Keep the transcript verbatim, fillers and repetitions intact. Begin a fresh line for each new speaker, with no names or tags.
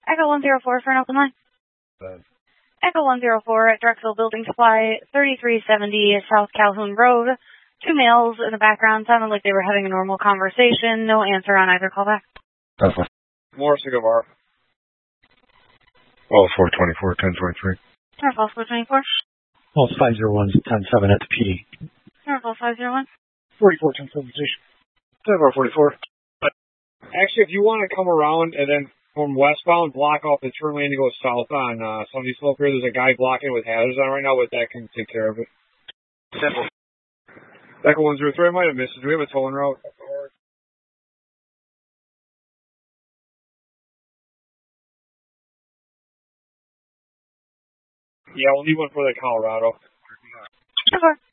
Echo one zero four for an open line.
Uh,
Echo one zero four at Drexel Building Supply, thirty-three seventy South Calhoun Road. Two males in the background sounded like they were having a normal conversation. No answer on either callback.
Alpha.
Morris Guevara.
Oh, four twenty-four, ten twenty-three.
Airfall four twenty-four.
Well, five zero one, ten seven at the P D.
Airfall five zero one.
forty-four, ten seven station.
seven forty-four.
Actually, if you want to come around and then from westbound, block off the turn lane to go south on uh, Sunday Slope here. There's a guy blocking with hazards on right now, but that can take care of it.
Simple.
Echo one zero three, I might have missed it. Do we have a towing route? Yeah, we'll need one for the Colorado.
Sure.